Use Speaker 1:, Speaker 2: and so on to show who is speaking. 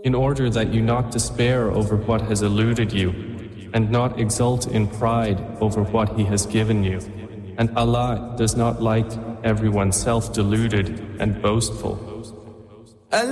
Speaker 1: in order that you not despair over what has eluded you, and not exult in pride over what He has given you. And Allah does not like everyone self-deluded and boastful.